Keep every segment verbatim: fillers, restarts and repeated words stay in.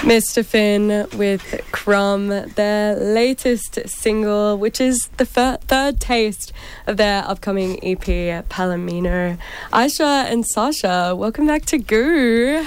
Mister Finn with Crumb, their latest single, which is the fir- third taste of their upcoming E P, Palomino. Aisha and Sasha, welcome back to Goo.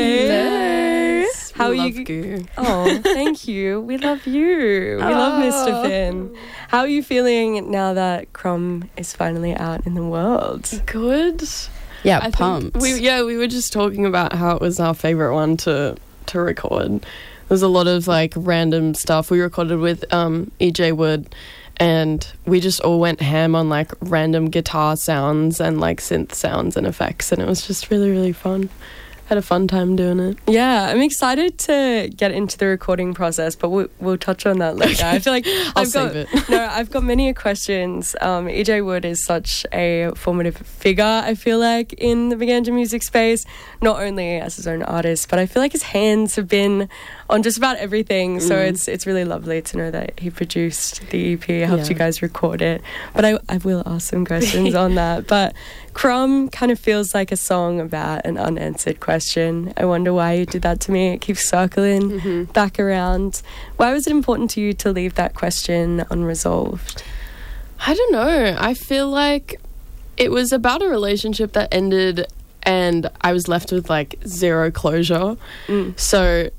Hey. Yes. How we are love you? Goo. Oh, thank you. We love you. We oh. love Mister Finn. How are you feeling now that Crumb is finally out in the world? Good. Yeah, I pumped. think we, yeah, we were just talking about how it was our favourite one to, to record. There's a lot of like random stuff. We recorded with um, E J Wood, and we just all went ham on like random guitar sounds and like synth sounds and effects, and it was just really, really fun. Had a fun time doing it. Yeah, I'm excited to get into the recording process, but we'll, we'll touch on that later. I feel like I'll I've got, save it. No, I've got many questions. Um, E J Wood is such a formative figure, I feel like, in the Big Engine music space, not only as his own artist, but I feel like his hands have been on just about everything. So Mm. it's it's really lovely to know that he produced the E P, helped Yeah. you guys record it. But I, I will ask some questions on that. But Crumb kind of feels like a song about an unanswered question. I wonder why you did that to me. It keeps circling Mm-hmm. back around. Why was it important to you to leave that question unresolved? I don't know. I feel like it was about a relationship that ended and I was left with like zero closure. Mm. So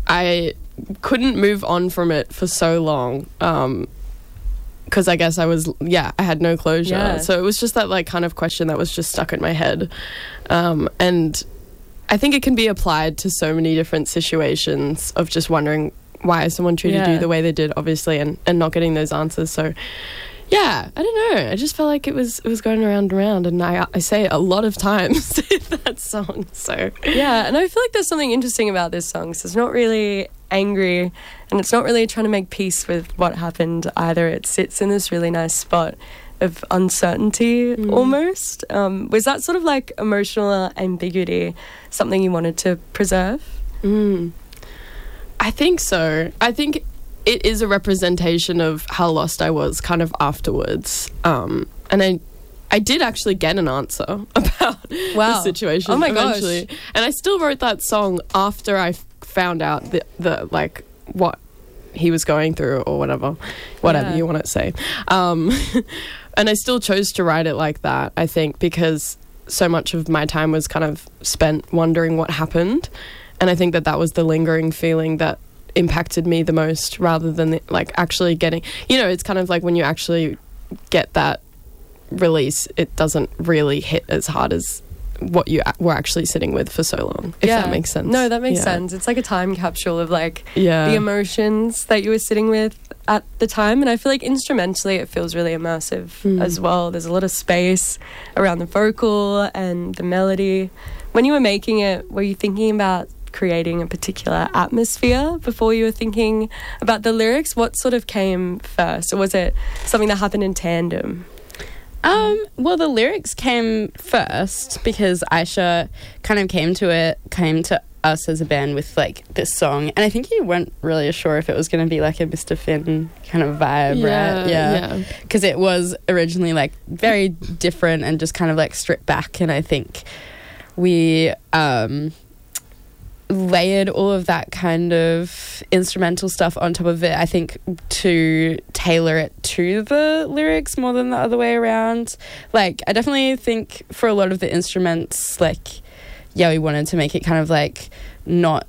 I couldn't move on from it for so long. Um, because I guess I was, yeah, I had no closure. Yeah. So it was just that like kind of question that was just stuck in my head. Um, and I think it can be applied to so many different situations of just wondering why someone treated Yeah. you the way they did, obviously, and, and not getting those answers. So yeah, I don't know. I just felt like it was it was going around and around, and I I say it a lot of times in that song. So Yeah, and I feel like there's something interesting about this song. So it's not really angry, and it's not really trying to make peace with what happened either. It sits in this really nice spot of uncertainty Mm. almost. Um, was that sort of like emotional ambiguity something you wanted to preserve? Mm. I think so. I think it is a representation of how lost I was kind of afterwards. Um, and I I did actually get an answer about Wow. the situation Oh my gosh. eventually. And I still wrote that song after I f- found out the, the like what he was going through or whatever, whatever Yeah. you want to say. Um, and I still chose to write it like that, I think, because so much of my time was kind of spent wondering what happened. And I think that that was the lingering feeling that impacted me the most, rather than the, like actually getting, you know, it's kind of like when you actually get that release, it doesn't really hit as hard as what you a- were actually sitting with for so long, if that makes sense. No, that makes Yeah. sense. It's like a time capsule of like Yeah. the emotions that you were sitting with at the time, and I feel like instrumentally it feels really immersive Mm. as well. There's a lot of space around the vocal and the melody. When you were making it, were you thinking about creating a particular atmosphere before you were thinking about the lyrics? What sort of came first, or was it something that happened in tandem? Um, well, the lyrics came first because Aisha kind of came to it, came to us as a band with like this song, and I think you weren't really sure if it was going to be like a Mister Finn kind of vibe, Yeah, right? yeah. Because it was originally like very different and just kind of like stripped back, and I think we um layered all of that kind of instrumental stuff on top of it, I think, to tailor it to the lyrics more than the other way around. Like, I definitely think for a lot of the instruments, like, yeah, we wanted to make it kind of like not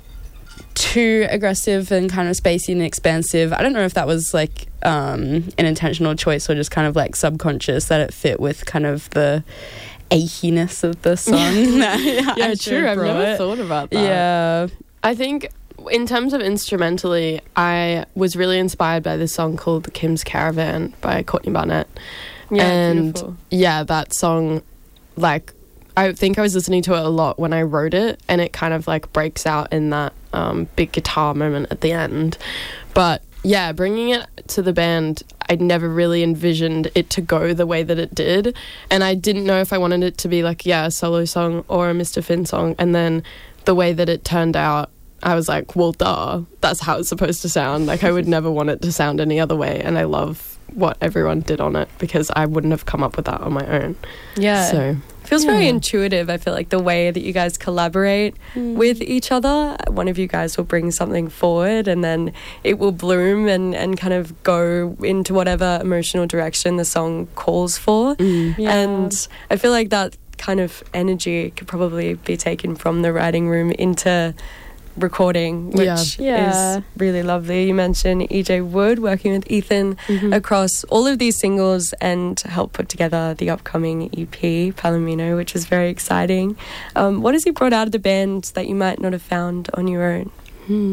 too aggressive and kind of spacey and expansive. I don't know if that was like um an intentional choice or just kind of like subconscious, that it fit with kind of the achiness of the song. Yeah, I true. I've never brought. thought about that. Yeah. I think in terms of instrumentally, I was really inspired by this song called Kim's Caravan by Courtney Barnett. Yeah, and beautiful. yeah, that song, like, I think I was listening to it a lot when I wrote it, and it kind of like breaks out in that um, big guitar moment at the end. But yeah, bringing it to the band, I'd never really envisioned it to go the way that it did, and I didn't know if I wanted it to be like, yeah, a solo song or a Mister Finn song. And then the way that it turned out, I was like, well, duh, that's how it's supposed to sound. Like, I would never want it to sound any other way, and I love what everyone did on it because I wouldn't have come up with that on my own. Yeah. So feels very Yeah. intuitive. I feel like the way that you guys collaborate Mm. with each other, one of you guys will bring something forward and then it will bloom and, and kind of go into whatever emotional direction the song calls for. Mm. Yeah. And I feel like that kind of energy could probably be taken from the writing room into recording, which Yeah. Yeah. is really lovely. You mentioned E J Wood working with Ethan Mhm. across all of these singles and help put together the upcoming E P, Palomino, which is very exciting. Um, what has he brought out of the band that you might not have found on your own? Hmm.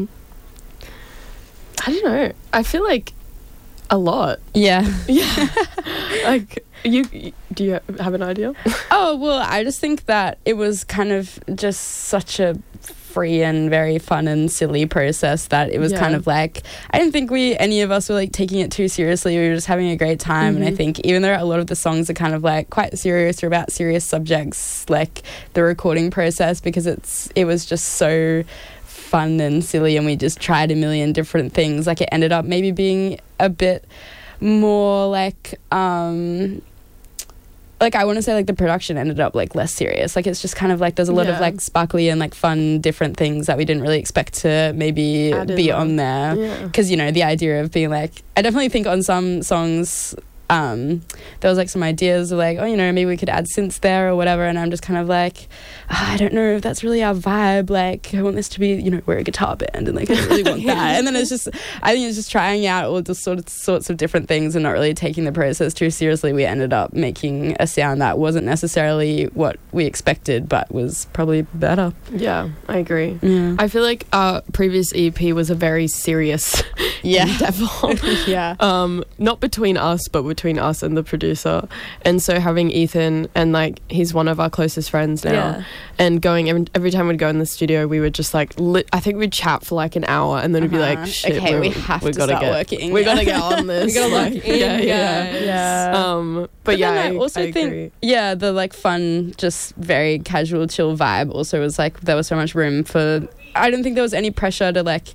I don't know. I feel like a lot. Yeah. Yeah. Like you, do you have an idea? Oh, well, I just think that it was kind of just such a free and very fun and silly process that it was Yeah. kind of like, I didn't think we, any of us were like taking it too seriously. We were just having a great time. And I Mhm. think even though a lot of the songs are kind of like quite serious or about serious subjects, like the recording process, because it's, it was just so fun and silly and we just tried a million different things. Like it ended up maybe being a bit more like, um, like I want to say like the production ended up like less serious. Like it's just kind of like there's a lot Yeah. of like sparkly and like fun different things that we didn't really expect to maybe Add in be there. on there. Yeah. Because, you know, the idea of being like, I definitely think on some songs, um, there was like some ideas of like, oh, you know, maybe we could add synths there or whatever. And I'm just kind of like, oh, I don't know if that's really our vibe. Like, I want this to be, you know, we're a guitar band and like, I don't really want that. And then it's just, I think it's just trying out all the sort of sorts of different things and not really taking the process too seriously. We ended up making a sound that wasn't necessarily what we expected, but was probably better. Yeah, I agree. Yeah. I feel like our previous E P was a very serious Yeah. endeavor. yeah. Um, not between us, but between us and the producer. And so having Ethan, and like he's one of our closest friends now, Yeah. and going every, every time we'd go in the studio, we would just like lit, I think we'd chat for like an hour, and then we'd be Uh-huh. like, shit, okay, we're- we have we to gotta start get, working. we Yeah. gotta get on this. We gotta lock Like, in, yeah, yeah. guys. Yeah. Um, but, But yeah, then I also I think, agree. yeah, the like fun, just very casual, chill vibe also was like, there was so much room for, I didn't think there was any pressure to like,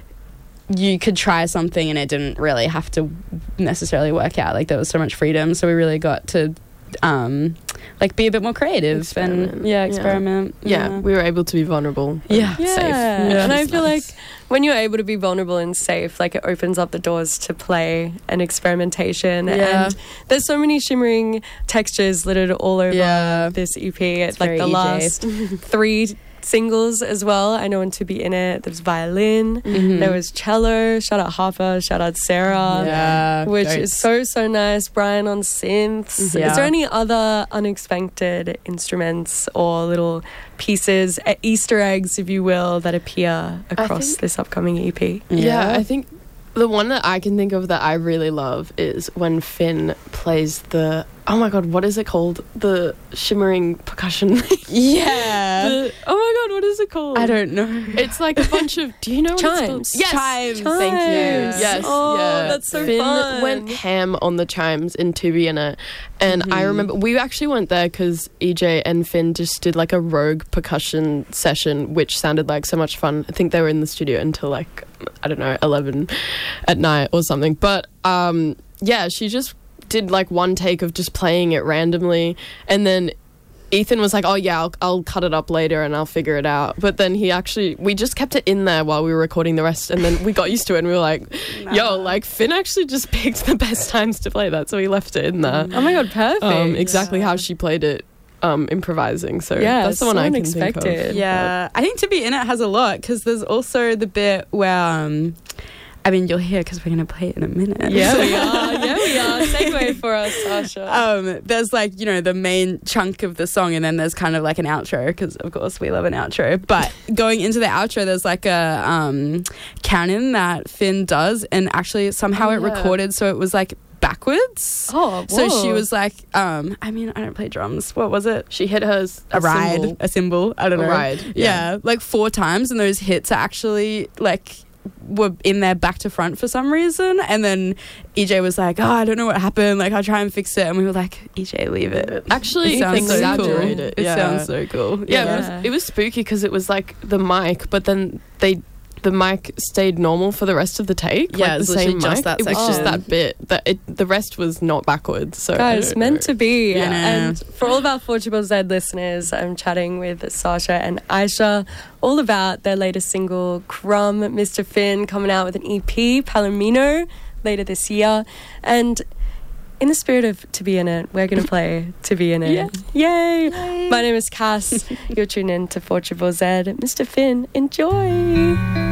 you could try something and it didn't really have to necessarily work out. Like there was so much freedom. So we really got to, um, like be a bit more creative Experiment. and yeah, experiment. Yeah, we were able to be vulnerable. Yeah. Yeah. Safe. And I Which is feel nice. like when you're able to be vulnerable and safe, like it opens up the doors to play and experimentation. Yeah. And there's so many shimmering textures littered all over Yeah. this E P. It's, It's like very the E J. last three singles as well. I know, and To Be In It, there was violin, Mhm. there was cello. Shout out Harper, shout out Sarah. Yeah. Which goats. is so, so nice. Brian on synths. Yeah. Is there any other unexpected instruments or little pieces, uh, Easter eggs, if you will, that appear across think- this upcoming E P? Yeah, I think the one that I can think of that I really love is when Finn plays the, oh my god, what is it called? The shimmering percussion. Yeah. The- oh my god, what is it called? I don't know. It's like a bunch of, do you know what it's called? Chimes. Yes, Chimes. Thank you. Chimes. Yes, Oh, yeah. that's so Finn fun. went ham on the chimes in To Be In It. And I Mhm. remember, we actually went there because E J and Finn just did like a rogue percussion session, which sounded like so much fun. I think they were in the studio until like, I don't know, eleven at night or something. But um, yeah, she just did like one take of just playing it randomly. And then Ethan was like, oh yeah, I'll, I'll cut it up later and I'll figure it out. But then he actually, we just kept it in there while we were recording the rest. And then we got used to it and we were like, yo, like Finn actually just picked the best times to play that. So he left it in there. Oh my god, perfect. Um, exactly how she played it, um, improvising. So Yeah, that's the one so I can think unexpected. of. Yeah, I think To Be In It has a lot because there's also the bit where, um, I mean, you'll hear because we're going to play it in a minute. Yeah, we are. Yeah, we are. Segue for us, Sasha. Um, there's like, you know, the main chunk of the song and then there's kind of like an outro because of course we love an outro. But going into the outro, there's like a um, canon that Finn does and actually somehow Oh, it yeah. recorded so it was like backwards. oh, So she whoa. was like, um, I mean, I don't play drums. What was it? She hit hers A, ride, cymbal. a cymbal. I don't A know. ride, Yeah. yeah. like four times, and those hits are actually like were in there back to front for some reason. And then E J was like, "Oh, I don't know what happened. Like, I'll try and fix it." And we were like, "E J, leave it." Actually, It sounds so exaggerate cool. it. It yeah. sounds so cool. Yeah, Yeah. It, was, it was spooky because it was like the mic, but then they the mic stayed normal for the rest of the take. Yeah, like it was the same literally just mic. that It was just section. that bit. That it, the rest was not backwards. So I Guys, don't meant know. to be. Yeah. And for all of our Forgeable Z listeners, I'm chatting with Sasha and Aisha all about their latest single, Crumb. Mister Finn coming out with an E P, Palomino, later this year. And in the spirit of To Be In It, we're going to play To Be In It. Yeah. Yay. Yay! My name is Cass. You're tuned in to Forgeable Z. Mister Finn, enjoy.